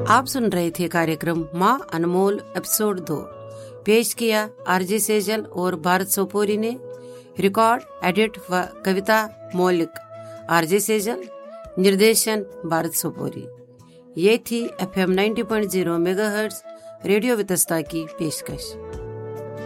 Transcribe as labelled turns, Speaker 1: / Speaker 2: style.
Speaker 1: आप सुन रहे थे कार्यक्रम माँ अनमोल एपिसोड 2। पेश किया आरजे सेजल और भारत सोपोरी ने। रिकॉर्ड एडिट व कविता मौलिक आरजे सेजल, निर्देशन भारत सोपोरी। ये थी FM 90.0 मेगाहर्ट्ज रेडियो वितस्ता की पेशकश।